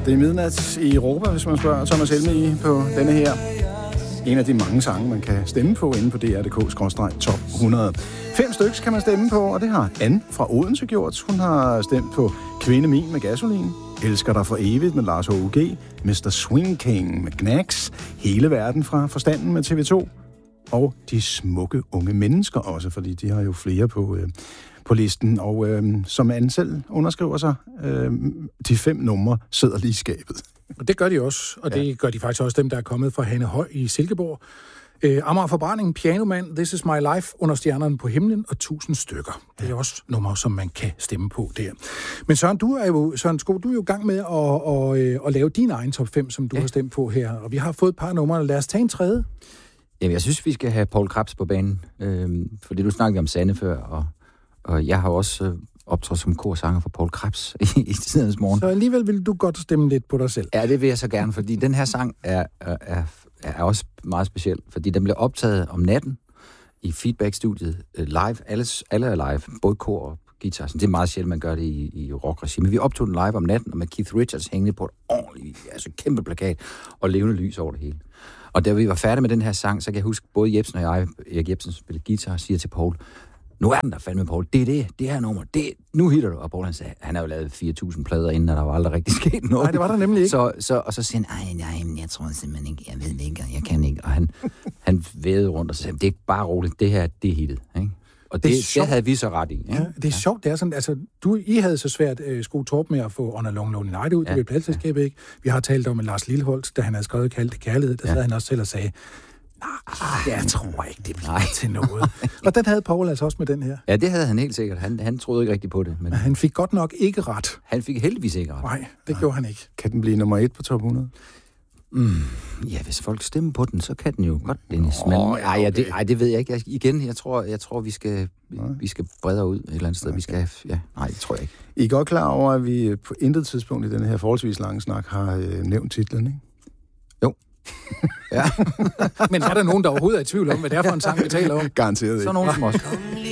Det er midnat i Europa, hvis man spørger Thomas Helmig på denne her. En af de mange sange, man kan stemme på inde på dr.dk/top 100. 5 stykker kan man stemme på, og det har Anne fra Odense gjort. Hun har stemt på Kvinde Min med Gasolin, Elsker dig for evigt med Lars H.U.G., Mr. Swing King med Knacks, Hele verden fra Forstanden med TV2, og De smukke unge mennesker også, fordi de har jo flere på listen. Og som Anne selv underskriver sig, de 5 numre sidder lige i skabet. Og det gør de også, og det gør de faktisk også dem, der er kommet fra Hanne Høj i Silkeborg. Amager Forbrænding, Pianoman, This Is My Life, Under stjernerne på himlen og 1000 stykker. Det er også numre, som man kan stemme på der. Men Søren, du er jo i gang med at lave din egen top 5, som du har stemt på her. Og vi har fået et par numre. Lad os tage en tredje. Jamen, jeg synes, vi skal have Poul Krebs på banen. Fordi du snakkede om Sanne før, og jeg har også optrådt som korsanger for Poul Krebs i tidens morgen. Så alligevel vil du godt stemme lidt på dig selv. Ja, det vil jeg så gerne, fordi den her sang er også meget speciel, fordi den blev optaget om natten i Feedback-studiet live. Alle er live, både kor og guitar. Det er meget sjældent, man gør det i rockregi. Men vi optog den live om natten, og med Keith Richards hængende på et ordentligt, kæmpe plakat og levende lys over det hele. Og da vi var færdige med den her sang, så kan jeg huske, både Jebsen og jeg, Erik Jebsen spillede guitar, siger til Poul, nu er den der fandme, Poul. Det er det her nummer. Nu hitter du. Og Poul, han sagde, han har jo lavet 4.000 plader inden, og der var aldrig rigtig sket noget. Nej, det var der nemlig ikke. Og så siger han, nej, jeg tror simpelthen ikke, jeg ved det ikke, jeg kan ikke. Og han vædede rundt og sagde, det er bare roligt, det her, det er hittet. Ikke? Og det havde vi så ret i. Ja, det er sjovt, det er sådan, altså, I havde så svært Sko Torp med at få On a Long Lonely Night ud, det blev pladselskabet, ikke? Vi har talt om Lars Lilholt, da han havde skrevet Kaldte Kærlighed, der sad han også selv og sagde, jeg tror ikke, det bliver til noget. Og den havde Poul altså også med den her. Ja, det havde han helt sikkert. Han troede ikke rigtigt på det. Men han fik godt nok ikke ret. Han fik heldigvis ikke ret. Nej, det gjorde han ikke. Kan den blive nummer 1 på top 100? Ja, hvis folk stemmer på den, så kan den jo godt, Dennis. Men det ved jeg ikke. Jeg tror vi skal bredere ud et eller andet sted. Okay. Vi skal, det tror jeg ikke. I er godt klar over, at vi på intet tidspunkt i den her forholdsvis lange snak har nævnt titlen, ikke? Jo. Ja. Men er der nogen, der overhovedet er i tvivl om, hvad det er for en sang, vi taler om? Garanteret ikke. Så nogen som også.